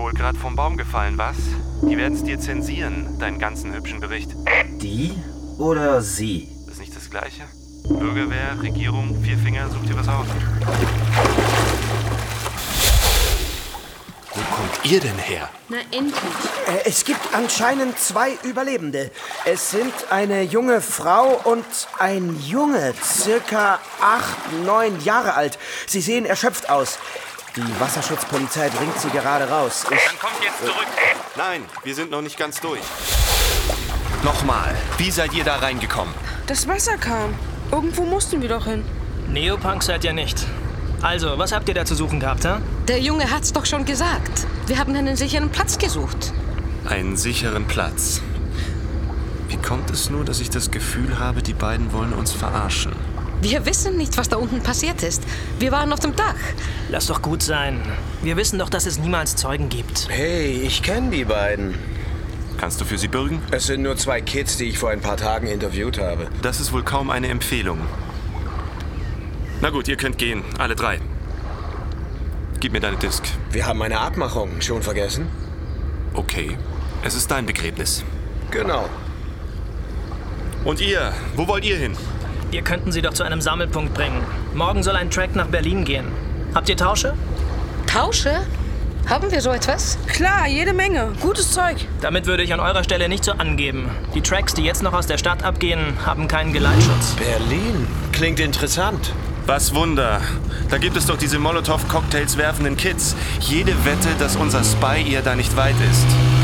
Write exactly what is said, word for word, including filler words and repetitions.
wohl gerade vom Baum gefallen, was? Die werden es dir zensieren, deinen ganzen hübschen Bericht. Die oder sie? Ist nicht das Gleiche? Bürgerwehr, Regierung, Vierfinger, such dir was aus. Wo kommt ihr denn her? Na endlich. Äh, Es gibt anscheinend zwei Überlebende. Es sind eine junge Frau und ein Junge, circa acht, neun Jahre alt. Sie sehen erschöpft aus. Die Wasserschutzpolizei bringt sie gerade raus. Ich, Dann kommt jetzt zurück. Nein, wir sind noch nicht ganz durch. Nochmal, wie seid ihr da reingekommen? Das Wasser kam. Irgendwo mussten wir doch hin. Neopunk seid ihr nicht. Also, was habt ihr da zu suchen gehabt, hä? Der Junge hat's doch schon gesagt. Wir haben einen sicheren Platz gesucht. Einen sicheren Platz. Wie kommt es nur, dass ich das Gefühl habe, die beiden wollen uns verarschen? Wir wissen nicht, was da unten passiert ist. Wir waren auf dem Dach. Lass doch gut sein. Wir wissen doch, dass es niemals Zeugen gibt. Hey, ich kenne die beiden. Kannst du für sie bürgen? Es sind nur zwei Kids, die ich vor ein paar Tagen interviewt habe. Das ist wohl kaum eine Empfehlung. Na gut, ihr könnt gehen, alle drei. Gib mir deine Disk. Wir haben eine Abmachung. Schon vergessen? Okay, es ist dein Begräbnis. Genau. Und ihr, wo wollt ihr hin? Wir könnten sie doch zu einem Sammelpunkt bringen. Morgen soll ein Track nach Berlin gehen. Habt ihr Tausche? Tausche? Haben wir so etwas? Klar, jede Menge. Gutes Zeug. Damit würde ich an eurer Stelle nicht so angeben. Die Tracks, die jetzt noch aus der Stadt abgehen, haben keinen Geleitschutz. Berlin. Klingt interessant. Was Wunder. Da gibt es doch diese Molotow-Cocktails werfenden Kids. Jede Wette, dass unser Spy ihr da nicht weit ist.